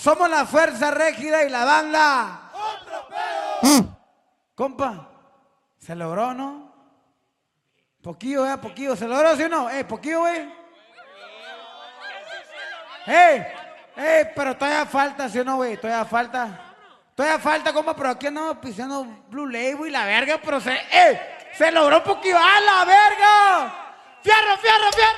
Somos la fuerza rígida y la banda. ¡Otro pedo! Compa, ¿se logró, no? Poquillo, poquillo. ¿Se logró, sí o no? Poquillo, güey. Pero todavía falta, ¿sí o no, güey? Todavía falta. Todavía falta, compa, pero aquí andamos pisando Blue Label y la verga, pero se logró un poquillo. ¡A la verga! ¡Fierro, fierro, fierro!